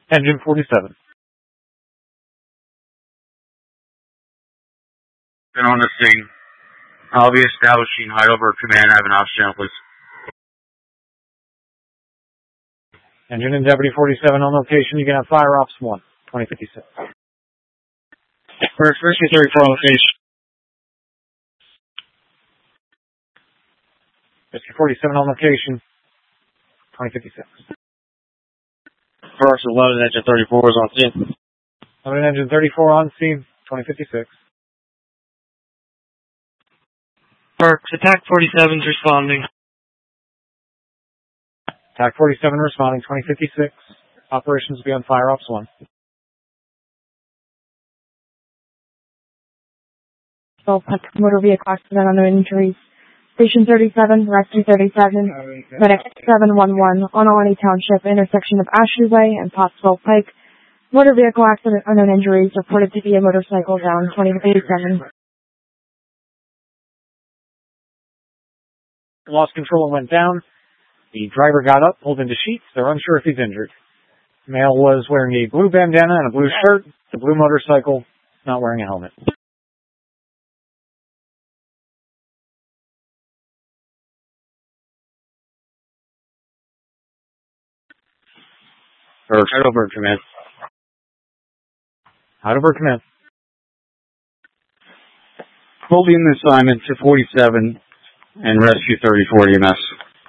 Engine 47. Been on the scene. I'll be establishing Heidelberg Command. I have an ops channel, please. Engine and Deputy 47 on location. You can have Fire Ops 1, 2056. First, Rescue 34 on location. Rescue 47 on location, 2056. First, loaded engine 34 is on scene. Loaded engine 34 on scene, 2056. First, Attack 47 is responding. Attack 47 responding, 2056. Operations will be on Fire Ops 1. Motor vehicle accident, unknown injuries. Station 37, Rescue 37, Medic 711, on Alani Township, intersection of Ashley Way and Pottsville Pike. Motor vehicle accident, unknown injuries, reported to be a motorcycle down, 2087. Lost control and went down. The driver got up, pulled into sheets. They're unsure if he's injured. Male was wearing a blue bandana and a blue shirt. The blue motorcycle, not wearing a helmet. Heidelberg Command. Heidelberg Command. Holding the assignment to 47 and Rescue 34 EMS.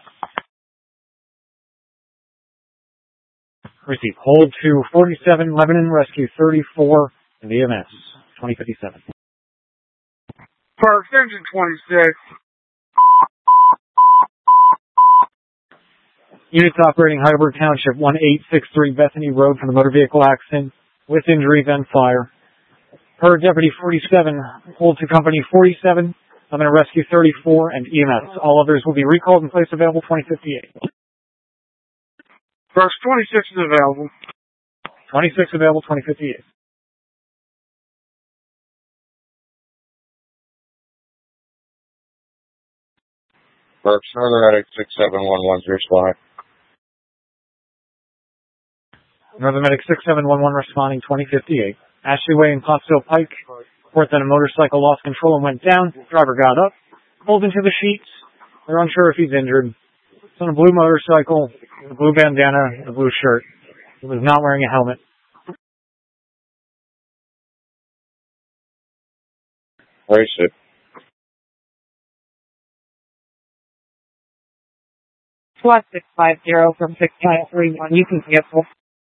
Receive. Hold to 47, Lebanon, Rescue 34, and EMS, 2057. First, engine 26. Units operating Heidelberg Township, 1863 Bethany Road for the motor vehicle accident with injuries and fire. Per Deputy 47, hold to Company 47, I'm going to Rescue 34 and EMS. All others will be recalled and place available 2058. First, 26 is available. 26 available, 2058. First, Northern Medic 6711 responding. Northern Medic 6711 responding, 2058. Ashley Way and Pottsville Pike. Report that a motorcycle lost control and went down. Driver got up, pulled into the sheets. They're unsure if he's injured. It's on a blue motorcycle, a blue bandana, and a blue shirt. He was not wearing a helmet. Race it. SWAT 650 from 6931. You can cancel.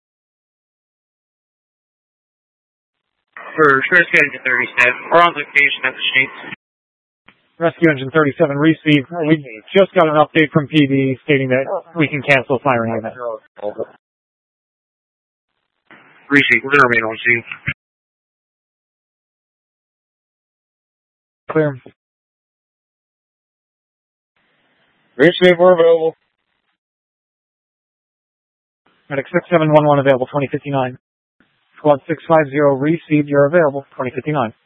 First, Rescue engine 37. We're on location at the sheets. Rescue engine 37 received. We just got an update from PD stating that we can cancel firing event. Receive. We're going to remain on scene. Clear. Receive. We're available. Medic 6711 available, 2059. Squad 650 received. You're available, 2059.